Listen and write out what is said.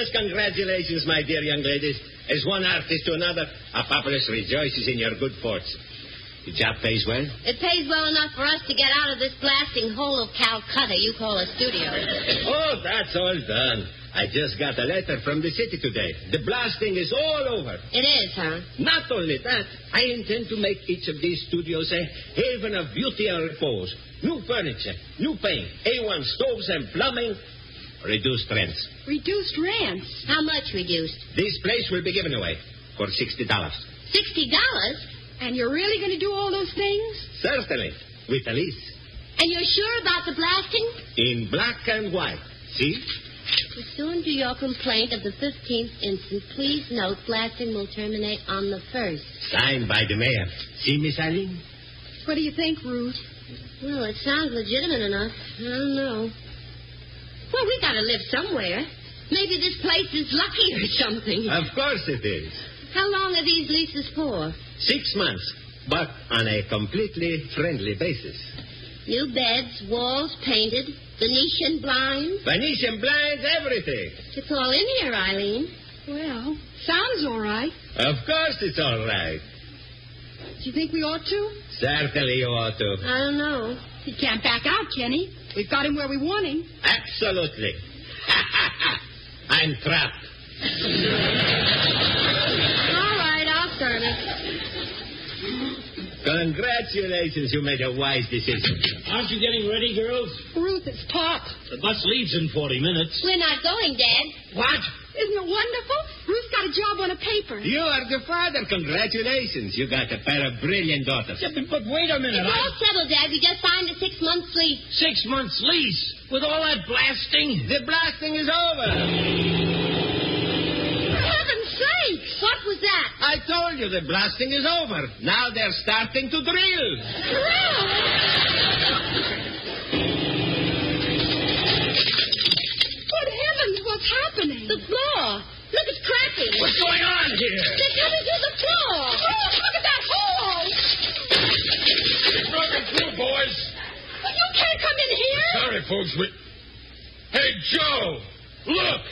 congratulations, my dear young ladies. As one artist to another, Apopolis rejoices in your good fortune. The job pays well? It pays well enough for us to get out of this blasting hole of Calcutta you call a studio. Oh, that's all done. I just got a letter from the city today. The blasting is all over. It is, huh? Not only that, I intend to make each of these studios a haven of beauty and repose. New furniture, new paint, A1 stoves and plumbing, reduced rents. Reduced rents? How much reduced? This place will be given away for $60. $60? And you're really going to do all those things? Certainly, with a lease. And you're sure about the blasting? In black and white. See? Pursuant to your complaint of the 15th instant, please note blasting will terminate on the 1st. Signed by the mayor. See, Miss Eileen? What do you think, Ruth? Well, it sounds legitimate enough. I don't know. Well, we gotta live somewhere. Maybe this place is lucky or something. Of course it is. How long are these leases for? 6 months, but on a completely friendly basis. New beds, walls painted, Venetian blinds. Venetian blinds, everything. It's all in here, Eileen. Well, sounds all right. Of course it's all right. Do you think we ought to? Certainly you ought to. I don't know. He can't back out, Kenny. We've got him where we want him. Absolutely. I'm trapped. All right, I'll turn it. Congratulations, you made a wise decision. Aren't you getting ready, girls? Ruth, it's Pop. The bus leaves in 40 minutes. We're not going, Dad. What? Isn't it wonderful? Ruth's got a job on a paper. You are the father. Congratulations. You got a pair of brilliant daughters. Yeah, but wait a minute. It's all settled, Dad. We just signed a 6 months lease. 6 months lease? With all that blasting? The blasting is over. For heaven's sake! What was that? I told you the blasting is over. Now they're starting to drill. Good heavens, what's happening? The floor. Look, it's cracking. What's going on here? They're coming through the floor. Oh, look at that hole! It's broken through, boys. Well, you can't come in here. Sorry, folks. Hey, Joe, look.